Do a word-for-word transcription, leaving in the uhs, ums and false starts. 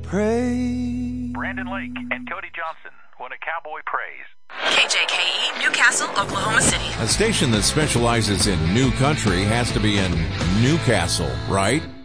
praise. Brandon Lake and Cody Johnson, When a Cowboy Prays. K J K E, Newcastle, Oklahoma City. A station that specializes in new country has to be in Newcastle, right?